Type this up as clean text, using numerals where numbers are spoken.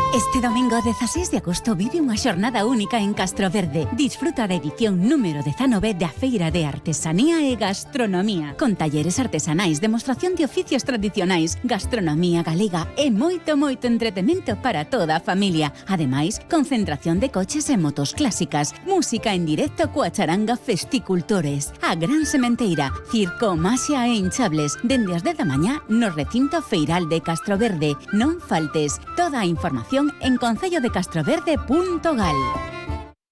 Este domingo 16 de agosto vive unha xornada única en Castroverde. Disfruta da edición número 19 da Feira de Artesanía e Gastronomía, con talleres artesanais, demostración de oficios tradicionais, gastronomía galega e moito entretemento para toda a familia. Ademais, concentración de coches e motos clásicas, música en directo coa charanga Festicultores, a Gran Sementeira, circo, maxia e hinchables, dende as 10 da mañá no recinto feiral de Castroverde. Non faltes. Toda a información en concellodecastroverde.gal.